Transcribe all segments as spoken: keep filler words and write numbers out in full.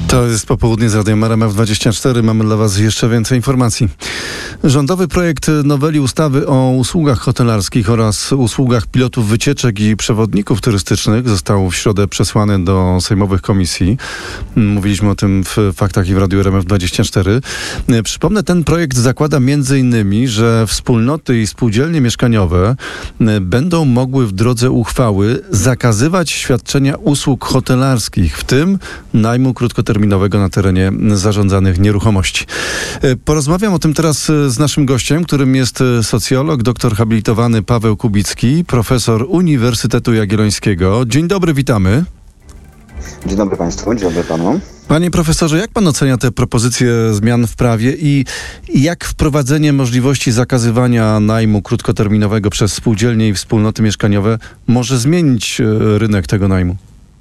To jest popołudnie z Radiem R M F dwadzieścia cztery. Mamy dla Was jeszcze więcej informacji. Rządowy projekt noweli ustawy o usługach hotelarskich oraz usługach pilotów wycieczek i przewodników turystycznych został w środę przesłany do sejmowych komisji. Mówiliśmy o tym w Faktach i w Radiu R M F dwadzieścia cztery. Przypomnę, ten projekt zakłada między innymi, że wspólnoty i spółdzielnie mieszkaniowe będą mogły w drodze uchwały zakazywać świadczenia usług hotelarskich, w tym najmu krótkoterminowego na terenie zarządzanych nieruchomości. Porozmawiam o tym teraz z naszym gościem, którym jest socjolog, doktor habilitowany Paweł Kubicki, profesor Uniwersytetu Jagiellońskiego. Dzień dobry, witamy. Dzień dobry Państwu, dzień dobry Panu. Panie profesorze, jak Pan ocenia te propozycje zmian w prawie i jak wprowadzenie możliwości zakazywania najmu krótkoterminowego przez spółdzielnie i wspólnoty mieszkaniowe może zmienić rynek tego najmu?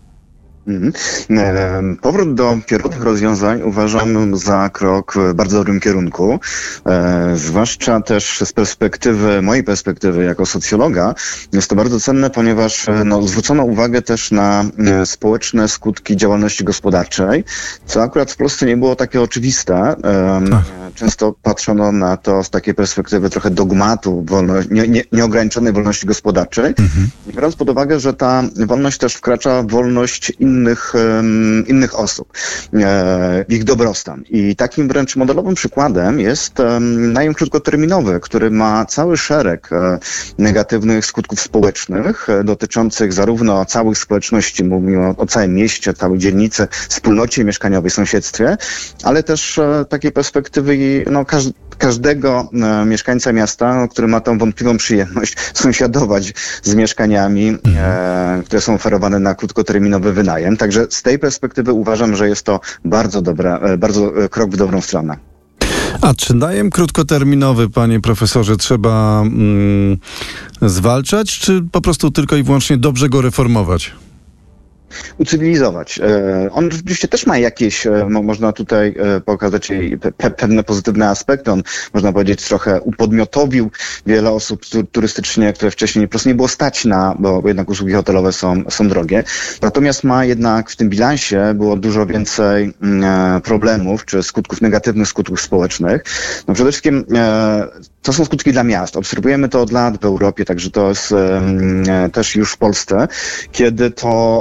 Powrót do pierwotnych rozwiązań uważam za krok w bardzo dobrym kierunku, e, zwłaszcza też z perspektywy, mojej perspektywy jako socjologa jest to bardzo cenne, ponieważ no, zwrócono uwagę też na e, społeczne skutki działalności gospodarczej, co akurat w Polsce nie było takie oczywiste. E, często patrzono na to z takiej perspektywy trochę dogmatu wolności, nie, nie, nieograniczonej wolności gospodarczej, mhm. biorąc pod uwagę, że ta wolność też wkracza w wolność innych Innych, innych osób, w ich dobrostan. I takim wręcz modelowym przykładem jest najem krótkoterminowy, który ma cały szereg negatywnych skutków społecznych dotyczących zarówno całych społeczności, mówimy o, o całym mieście, całej dzielnicy, wspólnocie mieszkaniowej, sąsiedztwie, ale też takiej perspektywy no, każ, każdego mieszkańca miasta, który ma tą wątpliwą przyjemność sąsiadować z mieszkaniami, e, które są oferowane na krótkoterminowy wynajem. Także z tej perspektywy uważam, że jest to bardzo dobra, bardzo krok w dobrą stronę. A czy najem krótkoterminowy, panie profesorze, trzeba mm, zwalczać, czy po prostu tylko i wyłącznie dobrze go reformować? Ucywilizować. On rzeczywiście też ma jakieś, można tutaj pokazać pe- pewne pozytywne aspekty. On, można powiedzieć, trochę upodmiotowił wiele osób turystycznie, które wcześniej po prostu nie było stać na, bo jednak usługi hotelowe są, są drogie. Natomiast ma jednak w tym bilansie było dużo więcej problemów, czy skutków, negatywnych skutków społecznych. No przede wszystkim to są skutki dla miast. Obserwujemy to od lat w Europie, także to jest też już w Polsce, kiedy to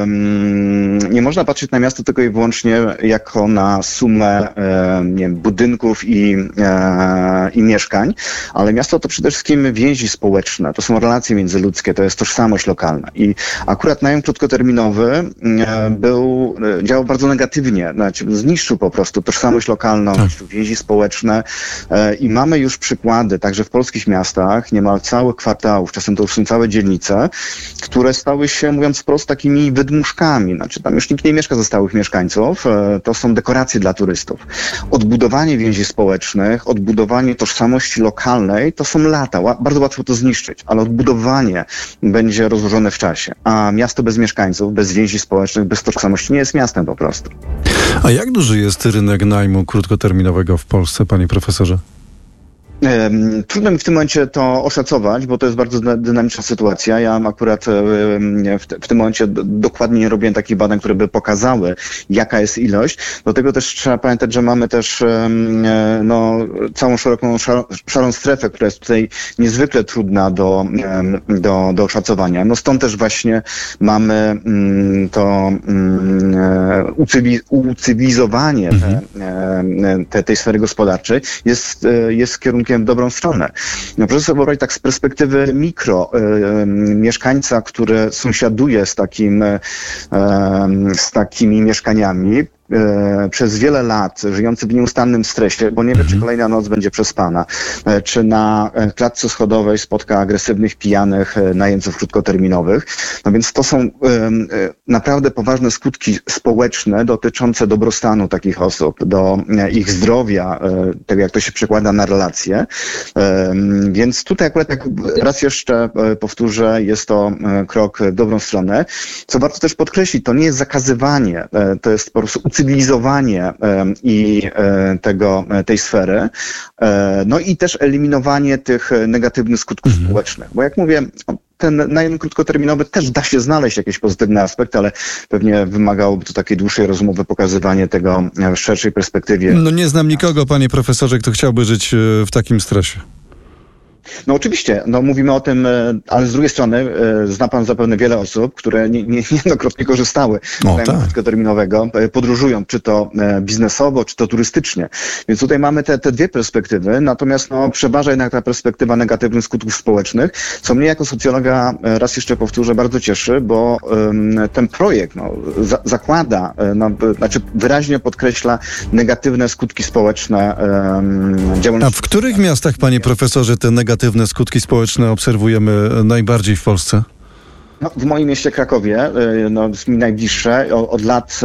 nie można patrzeć na miasto tylko i wyłącznie jako na sumę nie wiem, budynków i, i mieszkań, ale miasto to przede wszystkim więzi społeczne, to są relacje międzyludzkie, to jest tożsamość lokalna. I akurat najem krótkoterminowy był, działał bardzo negatywnie, znaczy zniszczył po prostu tożsamość lokalną, tak. Więzi społeczne i mamy już przykłady, także w polskich miastach, niemal całych kwartałów, czasem to już są całe dzielnice, które stały się, mówiąc wprost, takimi wydmuszkami. Znaczy tam już nikt nie mieszka ze stałych mieszkańców. To są dekoracje dla turystów. Odbudowanie więzi społecznych, odbudowanie tożsamości lokalnej to są lata. Bardzo łatwo to zniszczyć, ale odbudowanie będzie rozłożone w czasie. A miasto bez mieszkańców, bez więzi społecznych, bez tożsamości nie jest miastem po prostu. A jak duży jest rynek najmu krótkoterminowego w Polsce, panie profesorze? Trudno mi w tym momencie to oszacować, bo to jest bardzo dynamiczna sytuacja. Ja akurat w, te, w tym momencie dokładnie nie robiłem takich badań, które by pokazały, jaka jest ilość. Do tego też trzeba pamiętać, że mamy też no, całą szeroką szarą strefę, która jest tutaj niezwykle trudna do, do, do oszacowania. No stąd też właśnie mamy to ucywilizowanie te, te, tej sfery gospodarczej jest, jest kierunkiem w dobrą stronę. No, proszę sobie wyobrazić tak z perspektywy mikro y, mieszkańca, który sąsiaduje z takim, y, z takimi mieszkaniami, przez wiele lat żyjący w nieustannym stresie, bo nie wie, czy kolejna noc będzie przespana, czy na klatce schodowej spotka agresywnych, pijanych najemców krótkoterminowych. No więc to są naprawdę poważne skutki społeczne dotyczące dobrostanu takich osób, do ich zdrowia, tego jak to się przekłada na relacje. Więc tutaj akurat jak raz jeszcze powtórzę, jest to krok w dobrą stronę. Co warto też podkreślić, to nie jest zakazywanie, to jest po prostu ucywilizowanie i tego, tej sfery, no i też eliminowanie tych negatywnych skutków mhm. społecznych. Bo jak mówię, ten najem krótkoterminowy też da się znaleźć jakiś pozytywny aspekt, ale pewnie wymagałoby to takiej dłuższej rozmowy, pokazywanie tego w szerszej perspektywie. No nie znam nikogo, panie profesorze, kto chciałby żyć w takim stresie. No oczywiście, no mówimy o tym, ale z drugiej strony zna pan zapewne wiele osób, które nie, nie, niejednokrotnie korzystały z najmu tak. krótkoterminowego, podróżują, czy to biznesowo, czy to turystycznie. Więc tutaj mamy te, te dwie perspektywy, natomiast no, przeważa jednak ta perspektywa negatywnych skutków społecznych, co mnie jako socjologa, raz jeszcze powtórzę, bardzo cieszy, bo um, ten projekt no, za, zakłada, no, znaczy wyraźnie podkreśla negatywne skutki społeczne um, działalności. A w których miastach, panie profesorze, te negatywne skutki społeczne obserwujemy najbardziej w Polsce? No, w moim mieście Krakowie, no, jest mi najbliższe, od lat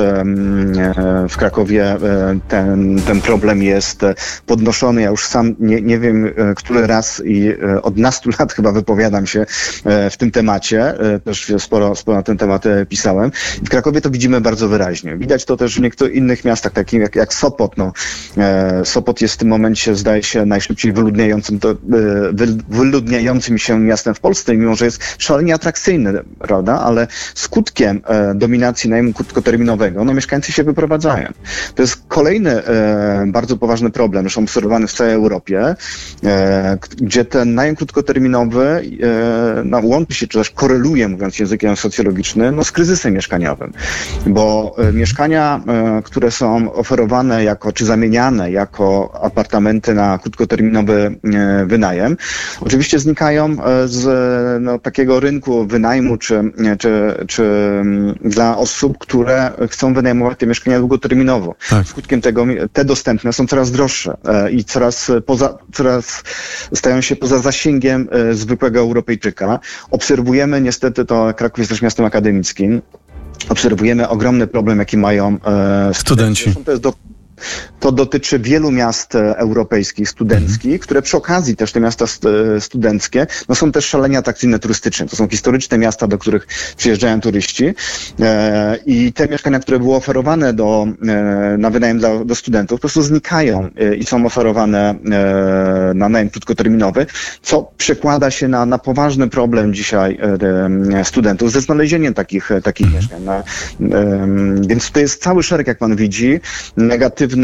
w Krakowie ten, ten problem jest podnoszony. Ja już sam nie, nie wiem, który raz i od nastu lat chyba wypowiadam się w tym temacie. Też sporo, sporo na ten temat pisałem. W Krakowie to widzimy bardzo wyraźnie. Widać to też w niektórych innych miastach, takich jak, jak Sopot. No, Sopot jest w tym momencie, zdaje się, najszybciej wyludniającym, to, wyludniającym się miastem w Polsce, mimo że jest szalenie atrakcyjny, prawda, ale skutkiem e, dominacji najmu krótkoterminowego, no mieszkańcy się wyprowadzają. To jest kolejny e, bardzo poważny problem, zresztą obserwowany w całej Europie, e, gdzie ten najem krótkoterminowy e, no, łączy się, czy też koreluje, mówiąc językiem socjologicznym, no, z kryzysem mieszkaniowym, bo e, mieszkania, e, które są oferowane jako, czy zamieniane jako apartamenty na krótkoterminowy e, wynajem, oczywiście znikają e, z no, takiego rynku wynajmu, czy, czy, czy dla osób, które chcą wynajmować te mieszkania długoterminowo. Tak. Skutkiem tego te dostępne są coraz droższe e, i coraz, poza, coraz stają się poza zasięgiem e, zwykłego Europejczyka. Obserwujemy niestety, to Kraków jest też miastem akademickim, obserwujemy ogromny problem, jaki mają e, studenci. To jest do, To dotyczy wielu miast europejskich, studenckich, mhm. które przy okazji też te miasta studenckie, no są też szalenie atrakcyjne turystycznie. To są historyczne miasta, do których przyjeżdżają turyści e, i te mieszkania, które były oferowane do, e, na wynajem dla, do studentów, po prostu znikają e, i są oferowane e, na najem krótkoterminowy, co przekłada się na, na poważny problem dzisiaj e, studentów ze znalezieniem takich, takich mhm. mieszkań. Na, e, więc to jest cały szereg, jak pan widzi, negatywnych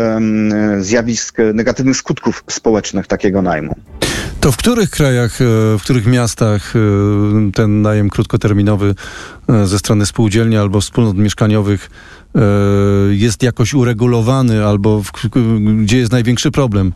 zjawisk, negatywnych skutków społecznych takiego najmu. To w których krajach, w których miastach ten najem krótkoterminowy ze strony spółdzielni albo wspólnot mieszkaniowych jest jakoś uregulowany, albo w, gdzie jest największy problem?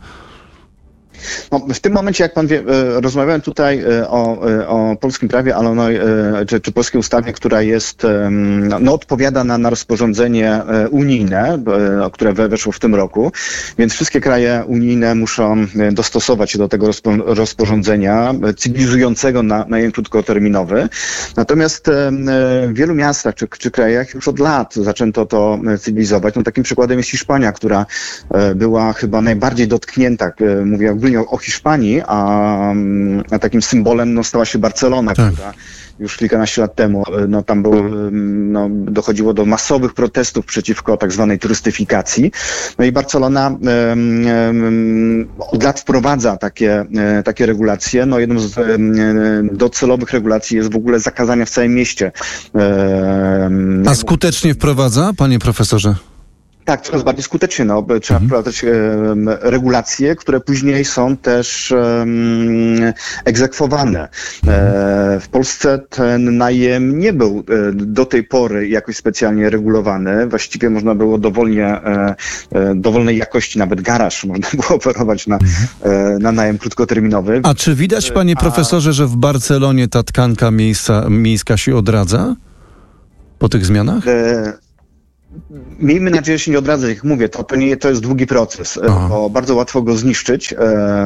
No, w tym momencie, jak pan wie, rozmawiałem tutaj o, o polskim prawie, ale no, czy, czy polskiej ustawie, która jest, no, odpowiada na, na rozporządzenie unijne, które weszło w tym roku, więc wszystkie kraje unijne muszą dostosować się do tego rozpo, rozporządzenia cywilizującego na najem krótkoterminowy. Natomiast w wielu miastach czy, czy krajach już od lat zaczęto to cywilizować. No, takim przykładem jest Hiszpania, która była chyba najbardziej dotknięta, mówię ogólnie o Hiszpanii, a, a takim symbolem no, stała się Barcelona, tak. która już kilkanaście lat temu, no tam było, no, dochodziło do masowych protestów przeciwko tak zwanej turystyfikacji. No i Barcelona um, um, od lat wprowadza takie, takie regulacje. No jedną z um, docelowych regulacji jest w ogóle zakazanie w całym mieście. Um, a skutecznie wprowadza, panie profesorze? Tak, coraz bardziej skutecznie. No, trzeba mhm. wprowadzać e, regulacje, które później są też e, egzekwowane. E, w Polsce ten najem nie był e, do tej pory jakoś specjalnie regulowany. Właściwie można było dowolnie, e, e, dowolnej jakości, nawet garaż można było oferować na, e, na najem krótkoterminowy. A czy widać, panie profesorze, że w Barcelonie ta tkanka miejska, miejska się odradza po tych zmianach? E, Miejmy nadzieję, że się nie odradza, jak mówię, to, to, nie, to jest długi proces, Aha. bo bardzo łatwo go zniszczyć.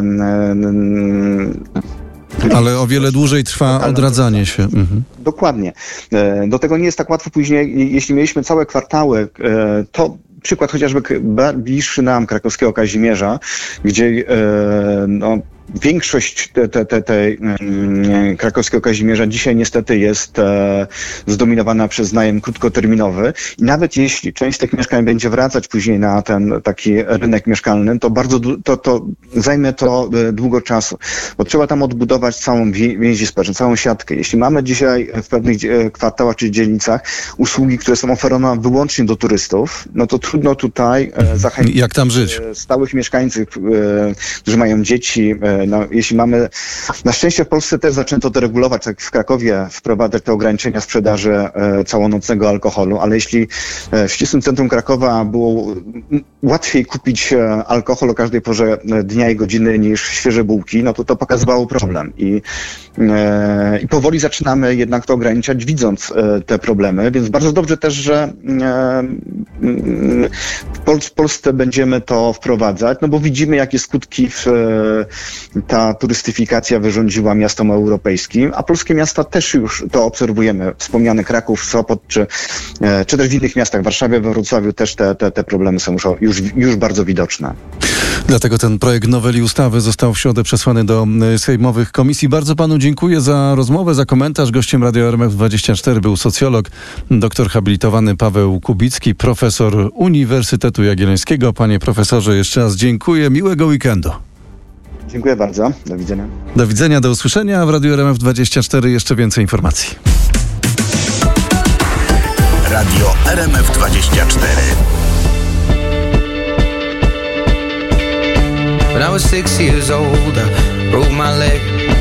Ale o wiele dłużej trwa odradzanie się. Mhm. Dokładnie. Do tego nie jest tak łatwo później, jeśli mieliśmy całe kwartały, to przykład chociażby bliższy nam krakowskiego Kazimierza, gdzie no, większość te, te, te, tej mm, krakowskiego Kazimierza dzisiaj niestety jest e, zdominowana przez najem krótkoterminowy i nawet jeśli część z tych mieszkań będzie wracać później na ten taki rynek mieszkalny, to bardzo to, to zajmie to e, długo czasu, bo trzeba tam odbudować całą wie, więź społeczną, całą siatkę. Jeśli mamy dzisiaj w pewnych e, kwartałach czy dzielnicach usługi, które są oferowane wyłącznie do turystów, no to trudno tutaj e, zachęcić Jak tam żyć? e, stałych mieszkańców, e, którzy mają dzieci. E, no, jeśli mamy, na szczęście w Polsce też zaczęto to regulować, tak w Krakowie wprowadzać te ograniczenia sprzedaży e, całonocnego alkoholu, ale jeśli e, w ścisłym centrum Krakowa było m, łatwiej kupić e, alkohol o każdej porze dnia i godziny niż świeże bułki, no to to pokazywało problem i, e, i powoli zaczynamy jednak to ograniczać, widząc e, te problemy, więc bardzo dobrze też, że e, w, Pol- w Polsce będziemy to wprowadzać, no bo widzimy, jakie skutki w, e, ta turystyfikacja wyrządziła miastom europejskim, a polskie miasta też już to obserwujemy. Wspomniany Kraków, Sopot, czy, e, czy też w innych miastach, w Warszawie, we Wrocławiu też te, te, te problemy są już, już, już bardzo widoczne. Dlatego ten projekt noweli ustawy został w środę przesłany do sejmowych komisji. Bardzo panu dziękuję za rozmowę, za komentarz. Gościem Radio R M F dwadzieścia cztery był socjolog, doktor habilitowany Paweł Kubicki, profesor Uniwersytetu Jagiellońskiego. Panie profesorze, jeszcze raz dziękuję. Miłego weekendu. Dziękuję bardzo. Do widzenia. Do widzenia, do usłyszenia. W Radiu R M F dwadzieścia cztery jeszcze więcej informacji. Radio R M F dwadzieścia cztery. When I was six years old, I broke my leg.